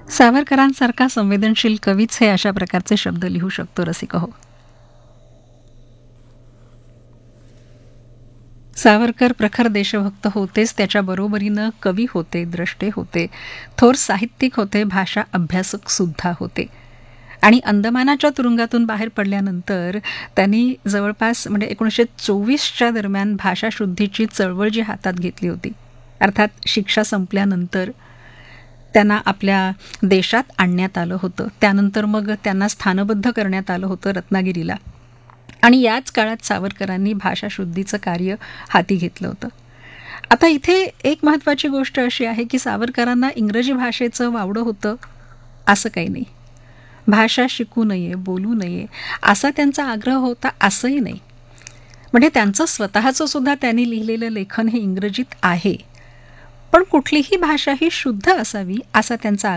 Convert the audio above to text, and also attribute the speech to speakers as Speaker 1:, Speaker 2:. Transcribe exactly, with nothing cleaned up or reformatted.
Speaker 1: सावरकरांसारखा संवेदनशील कवीच हे अशा प्रकारचे शब्द लिहू शकतो रसिक हो. सावरकर प्रखर देशभक्त होतेच, त्याच्या बरोबरीनं कवी होते, द्रष्टे होते, थोर साहित्यिक होते, भाषा अभ्यासक सुद्धा होते. आणि अंदमानाच्या तुरुंगातून बाहेर पडल्यानंतर त्यांनी जवळपास म्हणजे एकोणीसशे चोवीसच्या दरम्यान भाषाशुद्धीची चळवळ जी हातात घेतली होती, अर्थात शिक्षा संपल्यानंतर त्यांना आपल्या देशात आणण्यात आलं होतं. त्यानंतर मग त्यांना स्थानबद्ध करण्यात आलं होतं रत्नागिरीला. आणि याच काळात सावरकरांनी भाषाशुद्धीचं कार्य हाती घेतलं होतं. आता इथे एक महत्त्वाची गोष्ट अशी आहे की सावरकरांना इंग्रजी भाषेचं वावडं होतं असं काही नाही. भाषा शिकू नये, बोलू नये असा त्यांचा आग्रह होता असंही नाही. म्हणजे त्यांचं स्वतःचं सुद्धा त्यांनी लिहिलेलं लेखन हे इंग्रजीत आहे, पण कुठलीही भाषा ही शुद्ध असावी असा त्यांचा